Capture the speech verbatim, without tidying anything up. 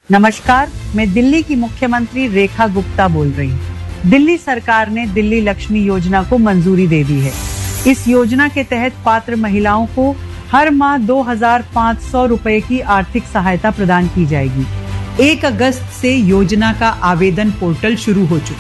नमस्कार, मैं दिल्ली की मुख्यमंत्री रेखा गुप्ता बोल रही हूँ। दिल्ली सरकार ने दिल्ली लक्ष्मी योजना को मंजूरी दे दी है। इस योजना के तहत पात्र महिलाओं को हर माह दो हजार पाँच सौ रुपए की आर्थिक सहायता प्रदान की जाएगी। एक अगस्त से योजना का आवेदन पोर्टल शुरू हो चुका